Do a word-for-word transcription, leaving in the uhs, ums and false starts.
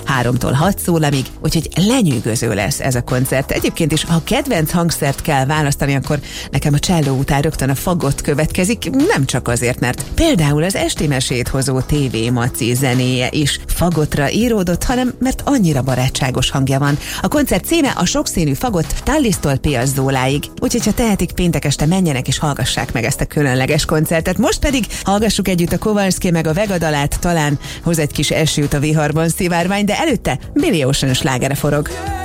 háromtól hat szólamig, úgyhogy lenyűgöző lesz ez a koncert. Egyébként is, ha kedvenc hangszert kell választani, akkor nekem a cselló után rögtön a fagott következik, nem csak azért, mert például az esti mesét hozó té vé Maci zenéje is fagottra íródott, hanem mert annyira barátságos hangja van. A koncert címe a sokszínű fagott Tallisztól Piazzóláig, úgyhogy ha tehetik, péntek este menjenek és hallgassák meg ezt a különleges koncertet. Most pedig hallgassuk együtt a Kowalski meg a Vega dalát, talán hoz egy kis esőt a viharban szivárvány, de előtte Billy Ocean slágere forog.